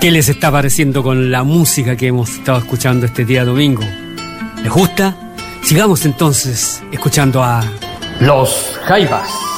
¿Qué les está pareciendo con la música que hemos estado escuchando este día domingo? ¿Les gusta? Sigamos entonces escuchando a Los Jaivas.